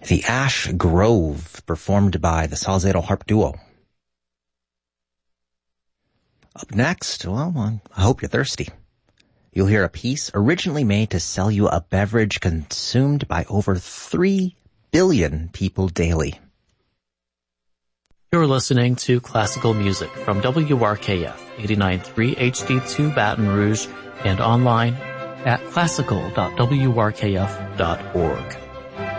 The Ash Grove, performed by the Salzedo Harp Duo. Up next, well, I hope you're thirsty. You'll hear a piece originally made to sell you a beverage consumed by over 3 billion people daily. You're listening to classical music from WRKF 89.3 HD2 Baton Rouge and online at classical.wrkf.org.